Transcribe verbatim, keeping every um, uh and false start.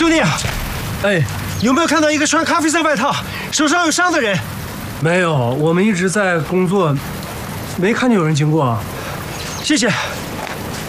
兄弟， 哎， 有没有看到一个穿咖啡色外套、手上有伤的人？ 没有，我们一直在工作，没看见有人经过。 谢谢。